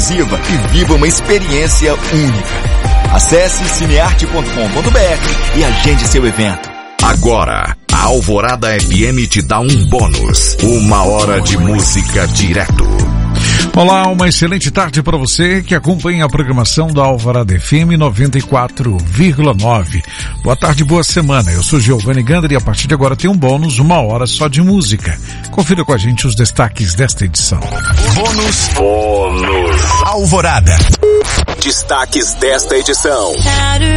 exclusiva e viva uma experiência única. Acesse cinearte.com.br e agende seu evento. Agora, a Alvorada FM te dá um bônus. 1 hora de música direto. Olá, uma excelente tarde para você que acompanha a programação da Alvorada FM 94,9. Boa tarde, boa semana. Eu sou Giovanni Gander e a partir de agora tem um bônus, 1 hora só de música. Confira com a gente os destaques desta edição. Bônus. Alvorada. Destaques desta edição.